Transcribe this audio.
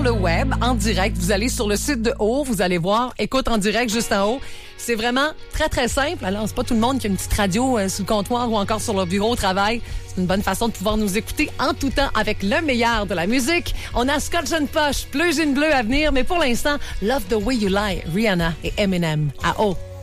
le web, en direct. Vous allez sur le site de Haut, vous allez voir, écoute en direct juste en haut. C'est vraiment très, très simple. Alors, c'est pas tout le monde qui a une petite radio sur le comptoir ou encore sur leur bureau au travail. C'est une bonne façon de pouvoir nous écouter en tout temps avec le meilleur de la musique. On a Scotch and Posh, Bleu Jean Bleu à venir, mais pour l'instant, Love the Way You Lie, Rihanna et Eminem à Haut.